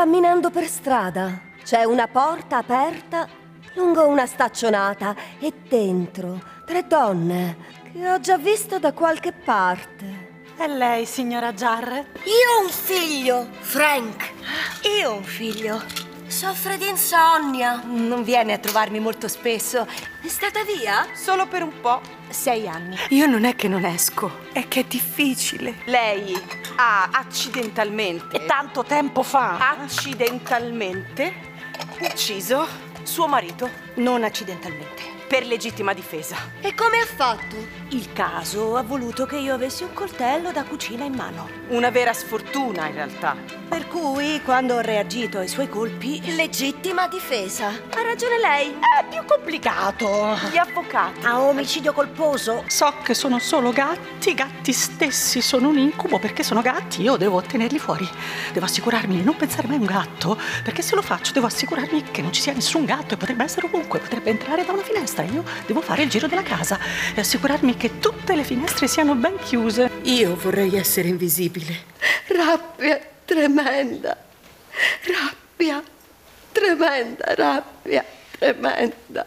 camminando per strada. C'è una porta aperta lungo una staccionata e dentro 3 donne che ho già visto da qualche parte. È lei, signora Jarrett? Io ho un figlio, Frank. Io ho un figlio. Soffre di insonnia. Non viene a trovarmi molto spesso. È stata via? Solo per un po'. 6 anni. Io non è che non esco, è che è difficile. Lei ha accidentalmente, E tanto tempo fa. accidentalmente ucciso suo marito Non accidentalmente. per legittima difesa. E come ha fatto? Il caso ha voluto che io avessi un coltello da cucina in mano. Una vera sfortuna, in realtà. Per cui, quando ho reagito ai suoi colpi, Legittima difesa. Ha ragione lei. è più complicato. Gli avvocati. A omicidio colposo. So che sono solo gatti, i gatti stessi sono un incubo perché sono gatti, io devo tenerli fuori. Devo assicurarmi di non pensare mai a un gatto, perché se lo faccio devo assicurarmi che non ci sia nessun gatto e potrebbe essere ovunque, potrebbe entrare da una finestra. Io devo fare il giro della casa e assicurarmi che tutte le finestre siano ben chiuse. Io vorrei essere invisibile. Rabbia tremenda. Rabbia tremenda. Rabbia tremenda.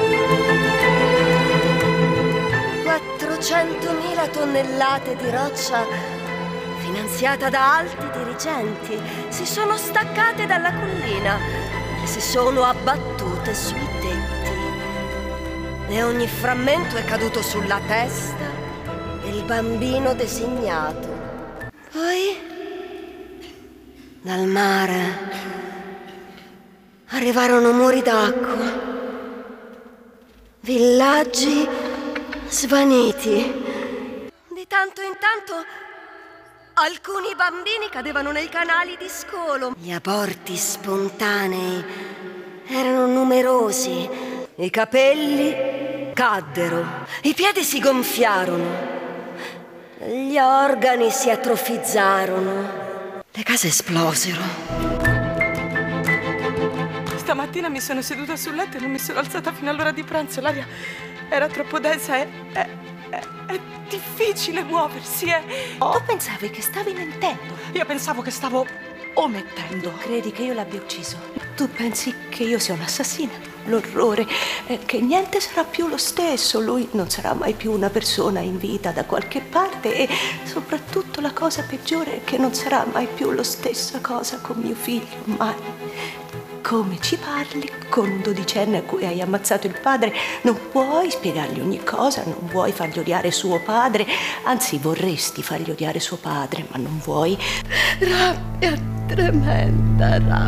400.000 tonnellate di roccia, finanziata da alti dirigenti, si sono staccate dalla collina e si sono abbattute sui tetti. E ogni frammento è caduto sulla testa del bambino designato. Poi, dal mare, arrivarono muri d'acqua, villaggi svaniti. Di tanto in tanto, alcuni bambini cadevano nei canali di scolo. Gli aborti spontanei erano numerosi. I capelli caddero, i piedi si gonfiarono, gli organi si atrofizzarono, le case esplosero. Stamattina mi sono seduta sul letto e non mi sono alzata fino all'ora di pranzo. L'aria era troppo densa e è difficile muoversi. Tu pensavi che stavi mentendo. Io pensavo che stavo omettendo. Credi che io l'abbia ucciso? Tu pensi che io sia un'assassina? L'orrore è che niente sarà più lo stesso. Lui non sarà mai più una persona in vita da qualche parte e soprattutto la cosa peggiore è che non sarà mai più la stessa cosa con mio figlio, mai. Come ci parli con un 12enne a cui hai ammazzato il padre? Non puoi spiegargli ogni cosa, non vuoi fargli odiare suo padre, anzi vorresti fargli odiare suo padre, ma non vuoi. Rabbia tremenda, rabbia.